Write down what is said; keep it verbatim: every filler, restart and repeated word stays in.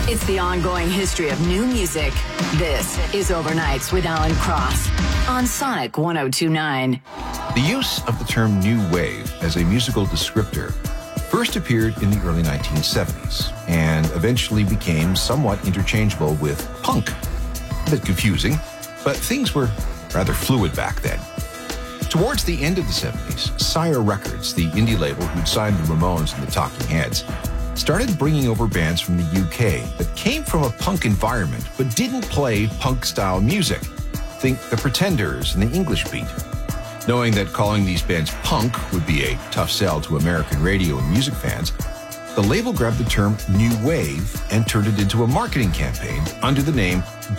It's the ongoing history of new music. This is Overnights with Alan Cross on Sonic one oh two point nine. The use of the term new wave as a musical descriptor first appeared in the early nineteen seventies and eventually became somewhat interchangeable with punk. A bit confusing, but things were rather fluid back then. Towards the end of the seventies, Sire Records, the indie label who'd signed the Ramones and the Talking Heads, started bringing over bands from the U K that came from a punk environment but didn't play punk-style music. Think The Pretenders and the English Beat. Knowing that calling these bands punk would be a tough sell to American radio and music fans, the label grabbed the term new wave and turned it into a marketing campaign under the name